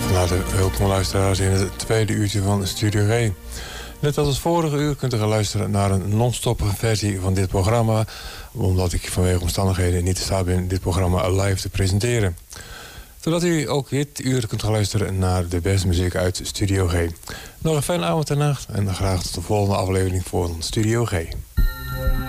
Welkom luisteraars in het tweede uurtje van Studio G. Net als het vorige uur kunt u gaan luisteren naar een non-stop versie van dit programma, omdat ik vanwege omstandigheden niet in staat ben dit programma live te presenteren. Zodat u ook dit uur kunt gaan luisteren naar de beste muziek uit Studio G. Nog een fijne avond en nacht en graag tot de volgende aflevering van Studio G.